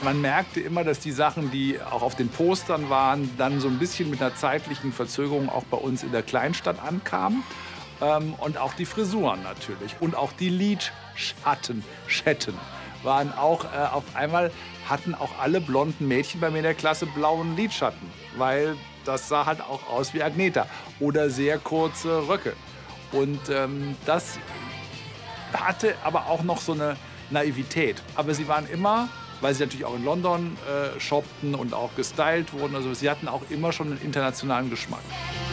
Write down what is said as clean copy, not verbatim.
Man merkte immer, dass die Sachen, die auch auf den Postern waren, dann so ein bisschen mit einer zeitlichen Verzögerung auch bei uns in der Kleinstadt ankamen. Und auch die Frisuren natürlich und auch die Schetten waren auch auf einmal hatten auch alle blonden Mädchen bei mir in der Klasse blauen Lidschatten, weil das sah halt auch aus wie Agneta oder sehr kurze Röcke. Und das hatte aber auch noch so eine Naivität. Aber sie waren immer, weil sie natürlich auch in London shoppten und auch gestylt wurden, also sie hatten auch immer schon einen internationalen Geschmack.